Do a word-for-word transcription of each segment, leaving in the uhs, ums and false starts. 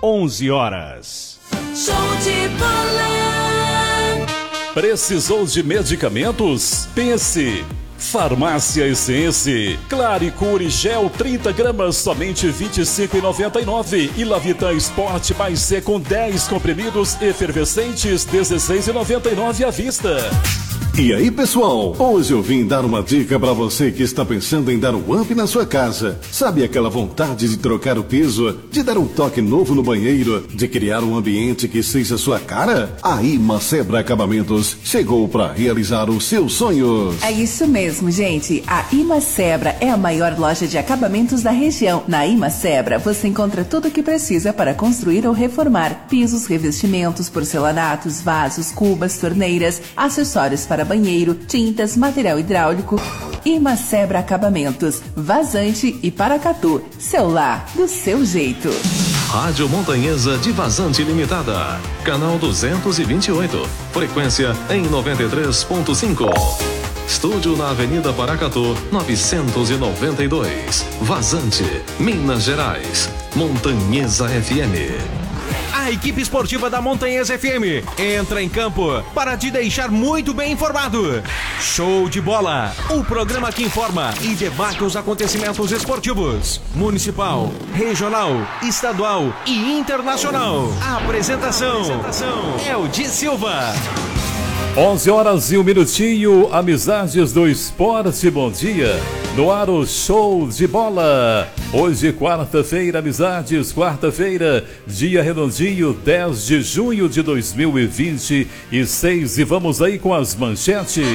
onze horas. Show de bola. Precisou de medicamentos? Pense. Farmácia Essence. Claricure Gel trinta gramas, somente vinte e cinco reais e noventa e nove centavos. E Lavitan Sport mais C com dez comprimidos efervescentes, dezesseis reais e noventa e nove centavos à vista. E aí, pessoal? Hoje eu vim dar uma dica para você que está pensando em dar um up na sua casa. Sabe aquela vontade de trocar o piso, de dar um toque novo no banheiro, de criar um ambiente que seja sua cara? A Imacebra Acabamentos chegou para realizar os seus sonhos. É isso mesmo, gente. A Imacebra é a maior loja de acabamentos da região. Na Imacebra você encontra tudo o que precisa para construir ou reformar: pisos, revestimentos, porcelanatos, vasos, cubas, torneiras, acessórios para banheiro, tintas, material hidráulico. Imacebra Acabamentos, Vazante e Paracatu. Seu lar, do seu jeito. Rádio Montanhesa de Vazante Limitada. Canal duzentos e vinte e oito. Frequência em noventa e três ponto cinco. Estúdio na Avenida Paracatu, novecentos e noventa e dois. Vazante, Minas Gerais. Montanhesa F M. A equipe esportiva da Montanhesa F M entra em campo para te deixar muito bem informado. Show de bola, o programa que informa e debate os acontecimentos esportivos, municipal, regional, estadual e internacional. A apresentação, apresentação é o Di Silva. onze horas e um minutinho, amizades do esporte, bom dia. No ar o Show de Bola. Hoje, quarta-feira, amizades, quarta-feira, dia redondinho, dez de junho de dois mil e vinte e seis. E vamos aí com as manchetes.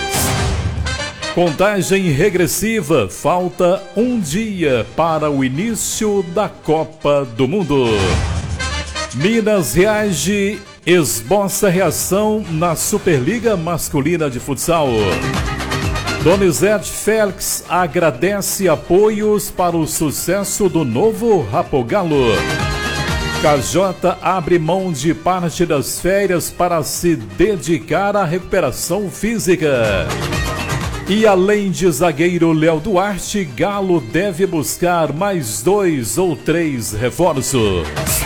Contagem regressiva, falta um dia para o início da Copa do Mundo. Minas reage, esboça reação na Superliga Masculina de Futsal. Donizete Félix agradece apoios para o sucesso do novo Rapogalo. K J abre mão de parte das férias para se dedicar à recuperação física. E além de zagueiro Léo Duarte, Galo deve buscar mais dois ou três reforços.